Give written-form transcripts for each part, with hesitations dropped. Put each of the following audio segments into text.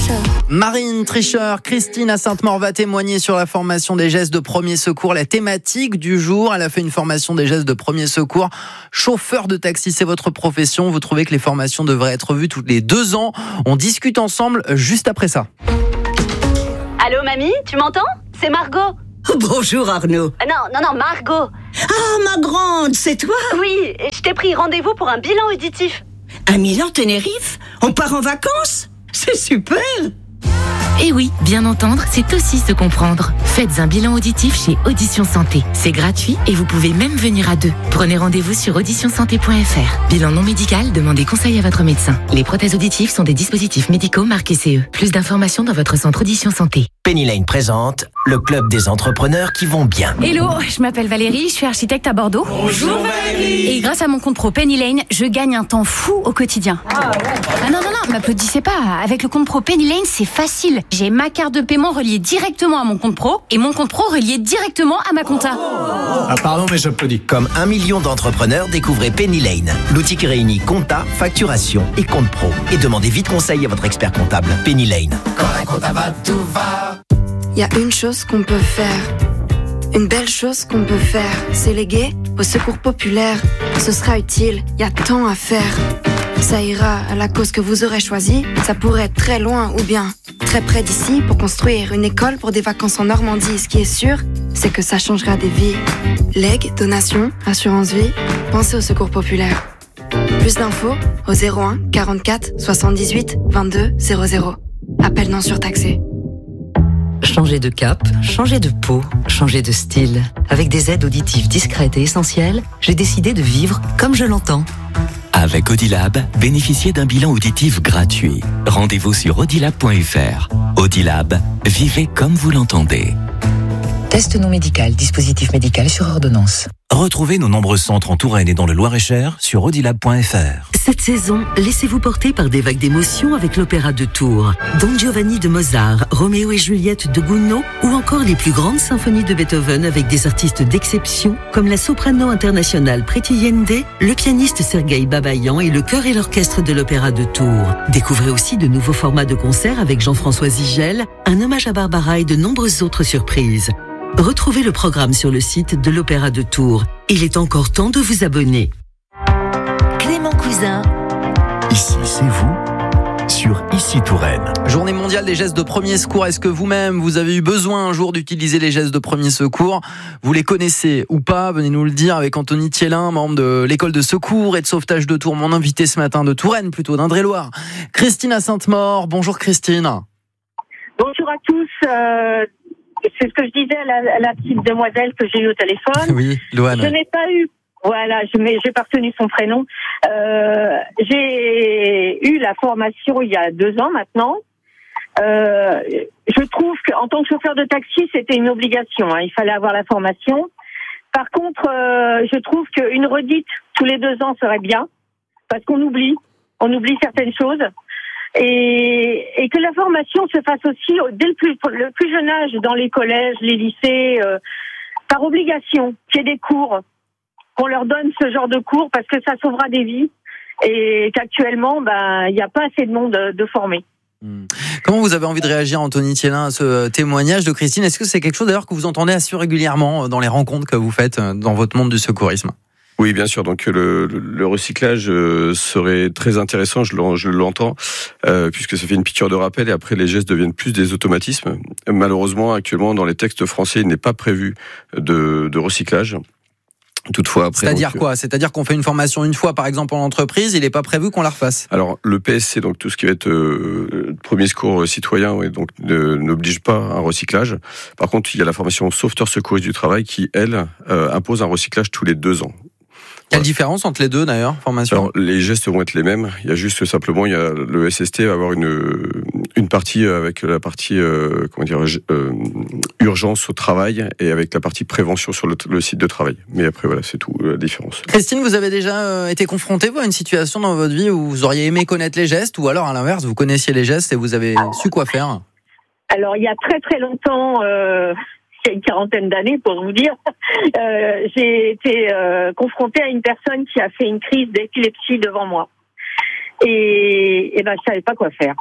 Marine Tricheur, Christine à Sainte-Maure va témoigner sur la formation des gestes de premier secours, la thématique du jour. Elle a fait une formation des gestes de premier secours. Chauffeur de taxi, c'est votre profession. Vous trouvez que les formations devraient être vues tous les 2 ans. On discute ensemble juste après ça. Allô mamie, tu m'entends ? C'est Margot. Bonjour Arnaud. Non, Margot. Ah, ma grande, c'est toi ? Oui, je t'ai pris rendez-vous pour un bilan auditif. À Milan-Tenerife ? On part en vacances ? C'est super ! Et oui, bien entendre, c'est aussi se comprendre. Faites un bilan auditif chez Audition Santé. C'est gratuit et vous pouvez même venir à 2. Prenez rendez-vous sur auditionsanté.fr. Bilan non médical, demandez conseil à votre médecin. Les prothèses auditives sont des dispositifs médicaux marqués CE. Plus d'informations dans votre centre Audition Santé. Penny Lane présente le club des entrepreneurs qui vont bien. Hello, je m'appelle Valérie, je suis architecte à Bordeaux. Bonjour Valérie. Et grâce à mon compte pro Penny Lane, je gagne un temps fou au quotidien. Ah non, m'applaudissez pas. Avec le compte pro Penny Lane, c'est facile. J'ai ma carte de paiement reliée directement à mon compte pro et mon compte pro relié directement à ma compta. Ah pardon, mais j'applaudis. Comme 1 million d'entrepreneurs, découvrez Penny Lane, l'outil qui réunit compta, facturation et compte pro. Et demandez vite conseil à votre expert comptable. Penny Lane. Quand la compta va, tout va. Il y a une chose qu'on peut faire, une belle chose qu'on peut faire, c'est léguer au secours populaire. Ce sera utile, il y a tant à faire. Ça ira à la cause que vous aurez choisie, ça pourrait être très loin ou bien très près d'ici pour construire une école pour des vacances en Normandie. Ce qui est sûr, c'est que ça changera des vies. Legs, donations, assurance vie, pensez au secours populaire. Plus d'infos au 01 44 78 22 00. Appel non surtaxé. Changer de cap, changer de peau, changer de style. Avec des aides auditives discrètes et essentielles, j'ai décidé de vivre comme je l'entends. Avec Audilab, bénéficiez d'un bilan auditif gratuit. Rendez-vous sur audilab.fr. Audilab, vivez comme vous l'entendez. Test non médical, dispositif médical sur ordonnance. Retrouvez nos nombreux centres en Touraine et dans le Loir-et-Cher sur audilab.fr. Cette saison, laissez-vous porter par des vagues d'émotions avec l'opéra de Tours. Don Giovanni de Mozart, Roméo et Juliette de Gounod ou encore les plus grandes symphonies de Beethoven avec des artistes d'exception comme la soprano internationale Preti Yende, le pianiste Sergueï Babayan et le chœur et l'orchestre de l'opéra de Tours. Découvrez aussi de nouveaux formats de concerts avec Jean-François Zigel, un hommage à Barbara et de nombreuses autres surprises. Retrouvez le programme sur le site de l'Opéra de Tours. Il est encore temps de vous abonner. Clément Cousin. Ici, c'est vous, sur Ici Touraine. Journée mondiale des gestes de premier secours. Est-ce que vous-même, vous avez eu besoin un jour d'utiliser les gestes de premier secours ? Vous les connaissez ou pas ? Venez nous le dire avec Anthony Thielin, membre de l'école de secours et de sauvetage de Tours, mon invité ce matin de Touraine, plutôt d'Indre-et-Loire. Christine à Sainte-Maure. Bonjour Christine. Bonjour à tous. C'est ce que je disais à la petite demoiselle que j'ai eue au téléphone. Oui, Loane. Je n'ai pas eu, j'ai pas retenu son prénom. J'ai eu la formation il y a 2 ans maintenant. Je trouve qu'en tant que chauffeur de taxi, c'était une obligation. Il fallait avoir la formation. Par contre, je trouve qu'une redite tous les 2 ans serait bien, parce qu'on oublie certaines choses. Et que la formation se fasse aussi dès le plus jeune âge dans les collèges, les lycées, par obligation, qu'il y ait des cours, qu'on leur donne ce genre de cours parce que ça sauvera des vies et qu'actuellement, il n'y a pas assez de monde de formés. Comment vous avez envie de réagir, Anthony Thielin, à ce témoignage de Christine ? Est-ce que c'est quelque chose d'ailleurs que vous entendez assez régulièrement dans les rencontres que vous faites dans votre monde du secourisme ? Oui, bien sûr. Donc le recyclage serait très intéressant, je l'entends, puisque ça fait une piqûre de rappel et après les gestes deviennent plus des automatismes. Malheureusement, actuellement, dans les textes français, il n'est pas prévu de recyclage. Toutefois, après, c'est-à-dire quoi ? C'est-à-dire qu'on fait une formation une fois, par exemple, en entreprise, il n'est pas prévu qu'on la refasse ? Alors, le PSC, donc tout ce qui va être premier secours citoyen, donc n'oblige pas un recyclage. Par contre, il y a la formation sauveteur secouriste du travail qui, elle, impose un recyclage tous les 2 ans. Quelle différence entre les deux d'ailleurs, formation ? Alors, les gestes vont être les mêmes. Il y a juste simplement, le SST va avoir une partie avec la partie urgence au travail et avec la partie prévention sur le site de travail. Mais après voilà, c'est tout la différence. Christine, vous avez déjà été confrontée à une situation dans votre vie où vous auriez aimé connaître les gestes, ou alors à l'inverse, vous connaissiez les gestes et vous avez su quoi faire ? Alors il y a très très longtemps. Il y a une quarantaine d'années, pour vous dire, j'ai été confrontée à une personne qui a fait une crise d'épilepsie devant moi. Et je savais pas quoi faire.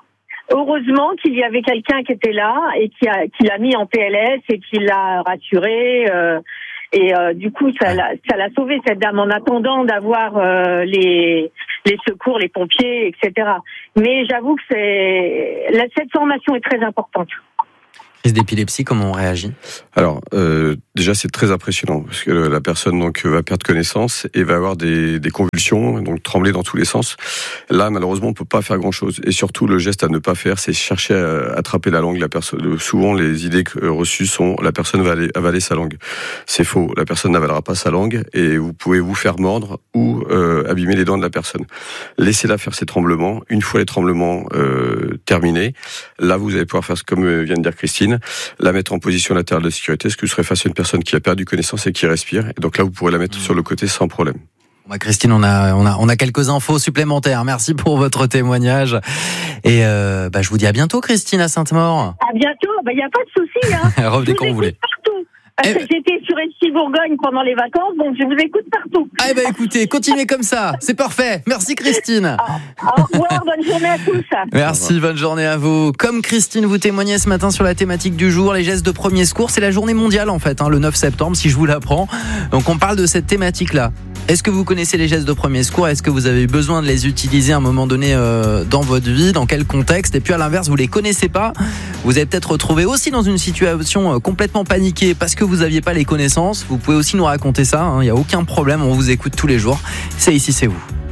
heureusement qu'il y avait quelqu'un qui était là et qui l'a mis en PLS et qui l'a rassuré. Du coup, ça l'a sauvé, cette dame, en attendant d'avoir les secours, les pompiers, etc. Mais j'avoue que cette formation est très importante. Crise d'épilepsie, comment on réagit ? Alors, déjà, c'est très impressionnant parce que la personne donc va perdre connaissance et va avoir des convulsions, donc trembler dans tous les sens. Là, malheureusement, on peut pas faire grand-chose. Et surtout, le geste à ne pas faire, c'est chercher à attraper la langue. La personne, souvent, les idées reçues sont la personne va avaler sa langue. C'est faux. La personne n'avalera pas sa langue et vous pouvez vous faire mordre ou abîmer les dents de la personne. Laissez-la faire ses tremblements. Une fois les tremblements terminés, là, vous allez pouvoir faire comme vient de dire Christine, la mettre en position latérale de sécurité, ce que serait face à une personne qui a perdu connaissance et qui respire. Et donc là, vous pourrez la mettre sur le côté sans problème. Christine, on a quelques infos supplémentaires. Merci pour votre témoignage. Et je vous dis à bientôt, Christine, à Sainte-Maure. À bientôt. Il n'y a pas de souci. Hein. Revenez quand vous voulez. Parce que j'étais sur Esty-Bourgogne pendant les vacances, donc je vous écoute partout. Écoutez, continuez comme ça, c'est parfait. Merci Christine. Au revoir, bonne journée à tous. Merci, bonne journée à vous. Comme Christine, vous témoignez ce matin sur la thématique du jour, les gestes de premier secours. C'est la journée mondiale en fait, le 9 septembre, si je vous l'apprends. Donc on parle de cette thématique-là. Est-ce que vous connaissez les gestes de premier secours ? Est-ce que vous avez eu besoin de les utiliser à un moment donné dans votre vie ? Dans quel contexte ? Et puis à l'inverse, vous les connaissez pas ? Vous avez peut-être retrouvé aussi dans une situation complètement paniquée parce que vous n'aviez pas les connaissances. Vous pouvez aussi nous raconter ça, il n'y a aucun problème, on vous écoute tous les jours. C'est ici, c'est vous.